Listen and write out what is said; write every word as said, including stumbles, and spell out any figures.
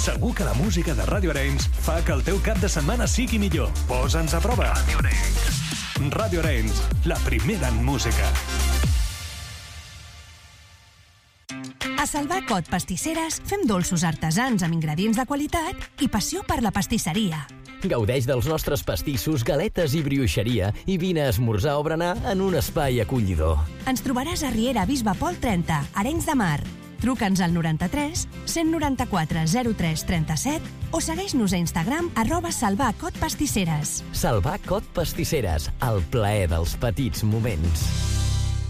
Segur que la música de Ràdio Arenys fa que el teu cap de setmana sigui millor. Posa'ns a prova. Ràdio Arenys. Ràdio Arenys, la primera en música. A Salvà Cot Pastisseres fem dolços artesans amb ingredients de qualitat i passió per la pastisseria. Gaudeix dels nostres pastissos, galetes i brioixeria i vine a esmorzar o berenar en un espai acollidor. Ens trobaràs a Riera Bisbe Pol trenta, Arenys de Mar. Truca'ns al noranta-tres cent noranta-quatre zero tres trenta-set o segueix-nos a Instagram arroba Salvà Cot Pastisseres. Salvà Cot Pastisseres, el plaer dels petits moments.